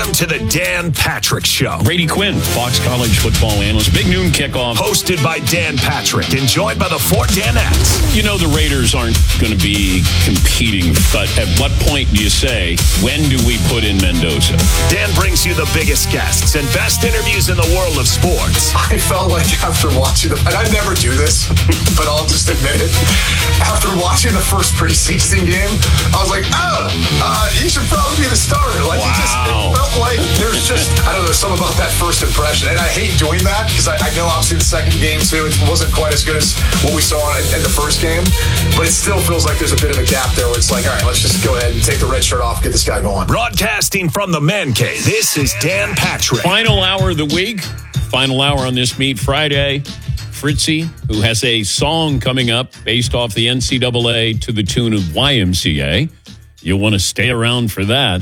Welcome to the Dan Patrick Show. Brady Quinn, Fox College football analyst. Big noon kickoff. Hosted by Dan Patrick and joined by the four Danettes. You know the Raiders aren't going to be competing, but at what point do you say, when do we put in Mendoza? Dan brings you the biggest guests and best interviews in the world of sports. I felt like after watching them, and I never do this, but I'll just admit it. After watching the first preseason game, I was like, he should probably be the starter. Like, it felt like there's just, I don't know, something about that first impression. And I hate doing that because I know obviously the second game too, it wasn't quite as good as what we saw in the first game, but it still feels like there's a bit of a gap there where it's like, all right, let's just go ahead and take the red shirt off, get this guy going. Broadcasting from the Man Cave, this is Dan Patrick. Final hour of the week, final hour on this Meat Friday. Fritzy, who has a song coming up based off the NCAA to the tune of YMCA. You'll want to stay around for that.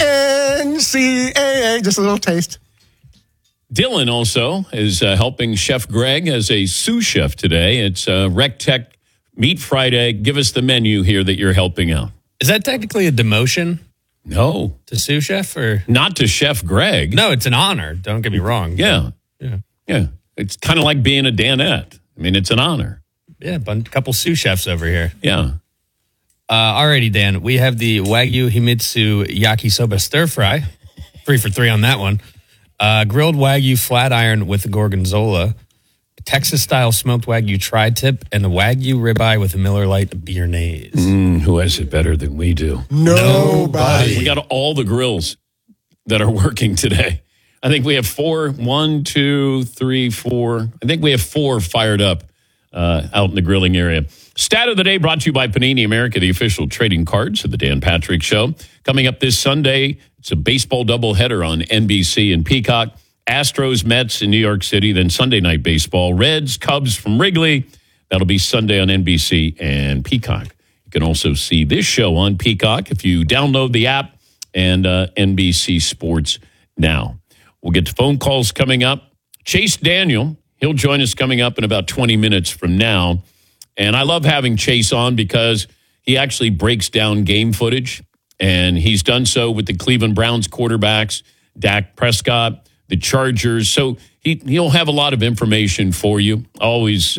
NCAA, just a little taste. Dylan also is helping Chef Greg as a sous chef today. It's Rec Tech Meat Friday. Give us the menu here that you're helping out. Is that technically a demotion? No. To sous chef or? Not to Chef Greg. No, it's an honor. Don't get me wrong. Yeah. It's kind of like being a Danette. I mean, it's an honor. Yeah, a couple sous chefs over here. Yeah. Alrighty, Dan. We have the Wagyu Himitsu Yakisoba Stir Fry. 3 for 3 on that one. Grilled Wagyu Flat Iron with the Gorgonzola. Texas-style smoked Wagyu Tri-Tip. And the Wagyu Ribeye with a Miller Lite Bearnaise. Who has it better than we do? Nobody. We got all the grills that are working today. I think we have 4. 1, 2, 3, 4. I think we have 4 fired up out in the grilling area. Stat of the day brought to you by Panini America, the official trading cards of the Dan Patrick Show. Coming up this Sunday, it's a baseball doubleheader on NBC and Peacock. Astros, Mets in New York City, then Sunday night baseball. Reds, Cubs from Wrigley. That'll be Sunday on NBC and Peacock. You can also see this show on Peacock if you download the app and NBC Sports Now. We'll get to phone calls coming up. Chase Daniel, he'll join us coming up in about 20 minutes from now. And I love having Chase on because he actually breaks down game footage. And he's done so with the Cleveland Browns quarterbacks, Dak Prescott, the Chargers. So he'll have a lot of information for you. Always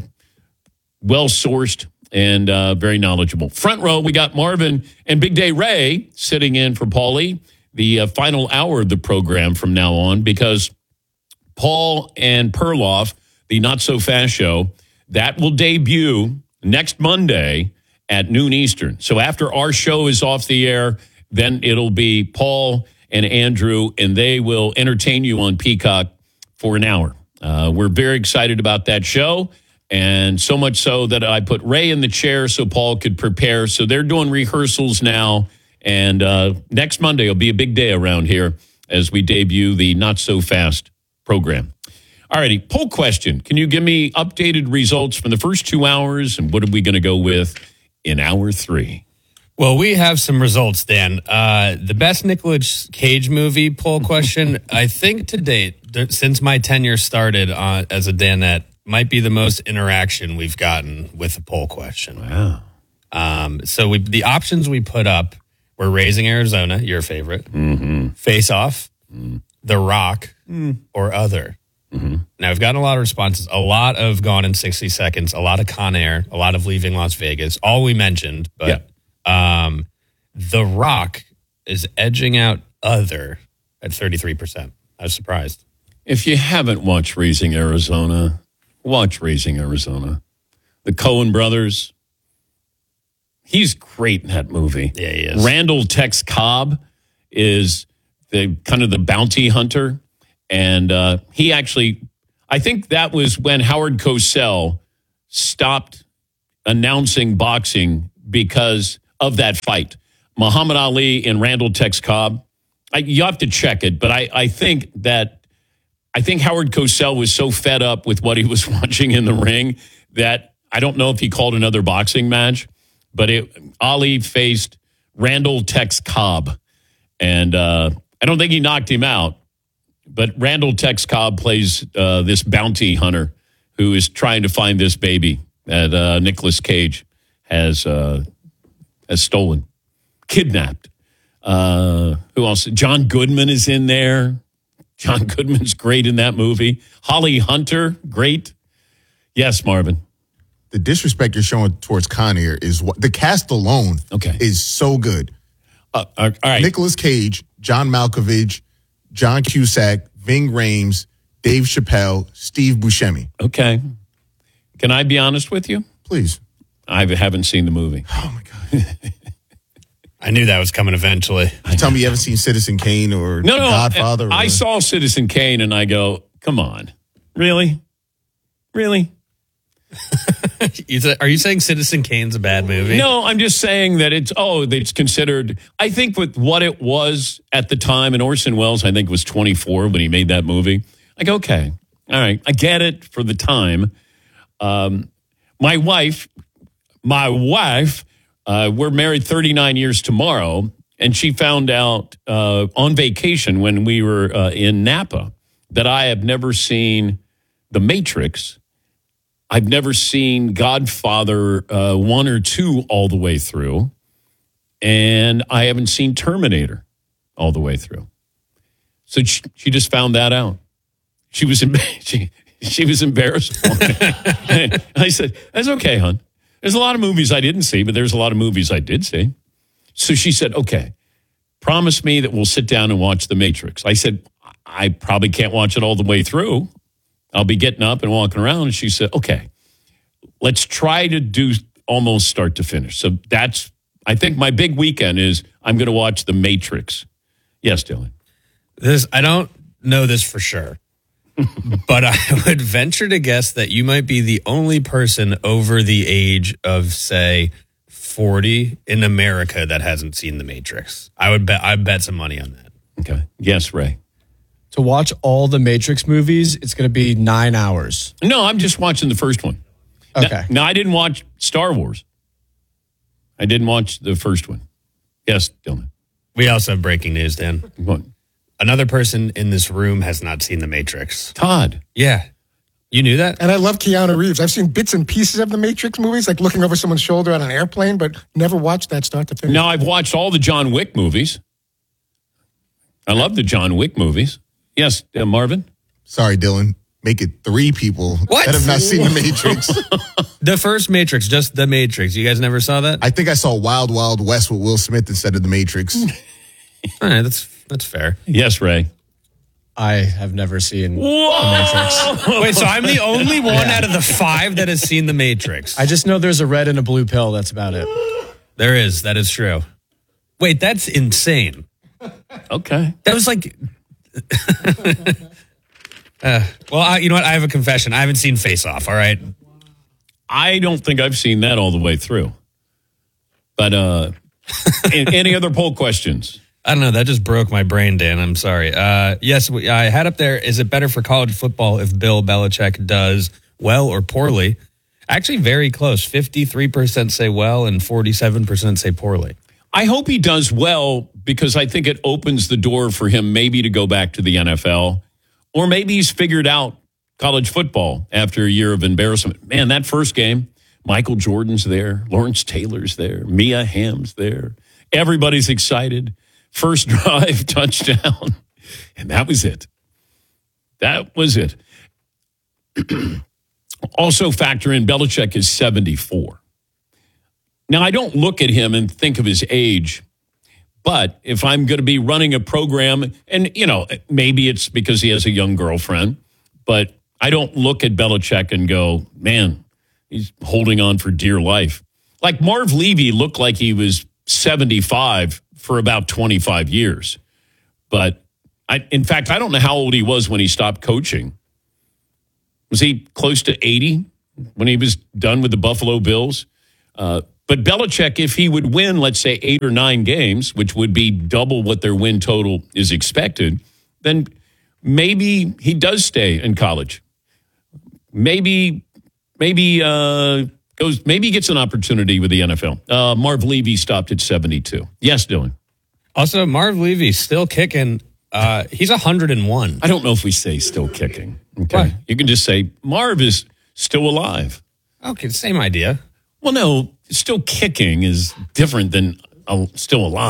well-sourced and very knowledgeable. Front row, we got Marvin and Big Day Ray sitting in for Paulie. The final hour of the program from now on, because Paul and Perloff, the Not So Fast show, that will debut next Monday at noon Eastern. So after our show is off the air, then it'll be Paul and Andrew, and they will entertain you on Peacock for an hour. We're very excited about that show, and so much so that I put Ray in the chair so Paul could prepare. So they're doing rehearsals now. And next Monday will be a big day around here as we debut the Not So Fast program. All righty, poll question. Can you give me updated results from the first 2 hours? And what are we going to go with in hour 3? Well, we have some results, Dan. The best Nicolas Cage movie poll question, I think to date, since my tenure started as a Danette, might be the most interaction we've gotten with a poll question. Wow. So the options we put up were Raising Arizona, your favorite, Face Off, The Rock, or Other. Now, I've gotten a lot of responses, a lot of Gone in 60 Seconds, a lot of Con Air, a lot of Leaving Las Vegas, all we mentioned, but The Rock is edging out Other at 33%. I was surprised. If you haven't watched Raising Arizona, watch Raising Arizona. The Coen brothers. He's great in that movie. Yeah, he is. Randall Tex Cobb is the kind of the bounty hunter. And he actually, I think that was when Howard Cosell stopped announcing boxing because of that fight. Muhammad Ali and Randall Tex Cobb. You have to check it, but I think Howard Cosell was so fed up with what he was watching in the ring that I don't know if he called another boxing match. But Ali faced Randall Tex Cobb, and I don't think he knocked him out. But Randall Tex Cobb plays this bounty hunter who is trying to find this baby that Nicolas Cage has stolen, kidnapped. Who else? John Goodman is in there. John Goodman's great in that movie. Holly Hunter, great. Yes, Marvin. The disrespect you're showing towards Con Air is what the cast alone is so good. All right. Nicolas Cage, John Malkovich, John Cusack, Ving Rhames, Dave Chappelle, Steve Buscemi. Okay. Can I be honest with you? Please. I haven't seen the movie. Oh, my God. I knew that was coming eventually. Tell me you haven't seen Citizen Kane or No, Godfather? I saw Citizen Kane and I go, come on. Really? Really? Are you saying Citizen Kane's a bad movie? No, I'm just saying that it's considered, I think with what it was at the time, and Orson Welles, I think, was 24 when he made that movie. I go, okay, all right, I get it for the time. My wife, we're married 39 years tomorrow, and she found out on vacation when we were in Napa that I have never seen The Matrix. I've never seen Godfather 1 or 2 all the way through, and I haven't seen Terminator all the way through. So she just found that out. She was embarrassed for me. I said, "That's okay, hon. There's a lot of movies I didn't see, but there's a lot of movies I did see." So she said, "Okay, promise me that we'll sit down and watch The Matrix." I said, "I probably can't watch it all the way through. I'll be getting up and walking around." And she said, "Okay, let's try to do almost start to finish." So I think my big weekend is I'm going to watch The Matrix. Yes, Dylan. I don't know this for sure, but I would venture to guess that you might be the only person over the age of, say, 40 in America that hasn't seen The Matrix. I'd bet some money on that. Okay. Yes, Ray. To watch all the Matrix movies, it's going to be 9 hours. No, I'm just watching the first one. Okay. No, I didn't watch Star Wars. I didn't watch the first one. Yes, Dylan. We also have breaking news, Dan. What? Another person in this room has not seen The Matrix. Todd. Yeah. You knew that? And I love Keanu Reeves. I've seen bits and pieces of the Matrix movies, like looking over someone's shoulder on an airplane, but never watched that start to finish. No, I've watched all the John Wick movies. I love the John Wick movies. Yes, Marvin? Sorry, Dylan. Make it 3 people that have not seen The Matrix. The first Matrix, just The Matrix. You guys never saw that? I think I saw Wild Wild West with Will Smith instead of The Matrix. All right, that's fair. Yes, Ray. I have never seen The Matrix. Wait, so I'm the only one out of the 5 that has seen The Matrix. I just know there's a red and a blue pill. That's about it. There is. That is true. Wait, that's insane. Okay. That was like... well, you know what? I have a confession. I haven't seen Face Off, all right? I don't think I've seen that all the way through. But any other poll questions? I don't know. That just broke my brain, Dan. I'm sorry. Yes, I had up there, is it better for college football if Bill Belichick does well or poorly? Actually, very close. 53% say well and 47% say poorly. I hope he does well because I think it opens the door for him maybe to go back to the NFL. Or maybe he's figured out college football after a year of embarrassment. Man, that first game, Michael Jordan's there. Lawrence Taylor's there. Mia Hamm's there. Everybody's excited. First drive, touchdown. And that was it. That was it. Also factor in Belichick is 74. Now, I don't look at him and think of his age, but if I'm going to be running a program, and, you know, maybe it's because he has a young girlfriend, but I don't look at Belichick and go, man, he's holding on for dear life. Like Marv Levy looked like he was 75 for about 25 years. But, in fact, I don't know how old he was when he stopped coaching. Was he close to 80 when he was done with the Buffalo Bills? But Belichick, if he would win, let's say 8 or 9 games, which would be double what their win total is expected, then maybe he does stay in college. Maybe he gets an opportunity with the NFL. Marv Levy stopped at 72. Yes, Dylan. Also, Marv Levy's still kicking. He's 101. I don't know if we say still kicking. Okay, What? You can just say Marv is still alive. Okay, same idea. Well, no, still kicking is different than still alive.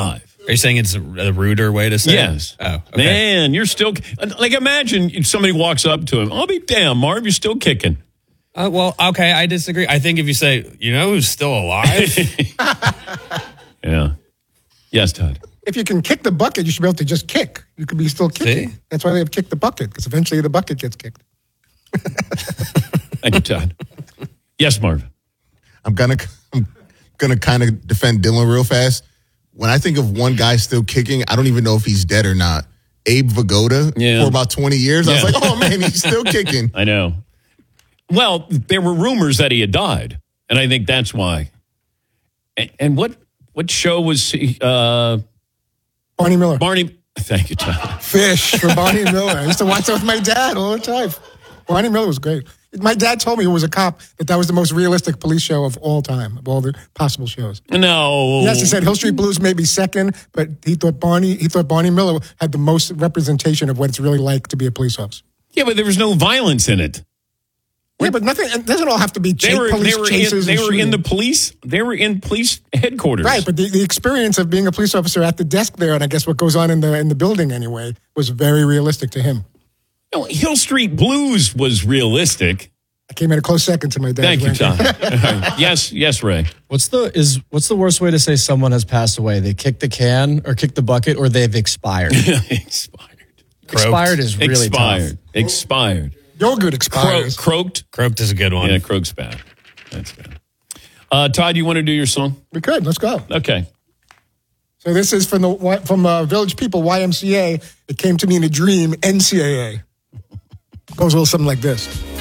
Are you saying it's a ruder way to say Yes. it? Oh, okay. Man, you're still like imagine if somebody walks up to him. I'll be damned, Marv, you're still kicking. Well, okay, I disagree. I think if you say, you know who's still alive? Yeah. Yes, Todd. If you can kick the bucket, you should be able to just kick. You could be still kicking. See? That's why they have kicked the bucket, because eventually the bucket gets kicked. Thank you, Todd. Yes, Marv. I'm gonna kind of defend Dylan real fast. When I think of one guy still kicking, I don't even know if he's dead or not. Abe Vigoda, for about 20 years. I was like, oh, man, he's still kicking. I know. Well, there were rumors that he had died, and I think that's why. And what show was he? Barney Miller. Barney. Thank you, Todd. Fish for Barney Miller. I used to watch that with my dad all the time. Barney Miller was great. My dad told me, who was a cop, that was the most realistic police show of all time, of all the possible shows. No. Yes, he said Hill Street Blues may be second, but he thought Barney Miller had the most representation of what it's really like to be a police officer. Yeah, but there was no violence in it. Yeah, but nothing. It doesn't all have to be police chases. They were in the police. They were in police headquarters. Right, but the experience of being a police officer at the desk there, and I guess what goes on in the building anyway, was very realistic to him. No, Hill Street Blues was realistic. I came in a close second to my dad. Thank you, Tom. Yes, Ray. What's the worst way to say someone has passed away? They kicked the can or kicked the bucket, or they've expired. Expired. Expired is really tough. Expired. Yogurt expires. Croaked. Croaked is a good one. Yeah, croak's bad. That's bad. Todd, you want to do your song? We could. Let's go. Okay. So this is from Village People, YMCA. It came to me in a dream, NCAA. Goes a little something like this.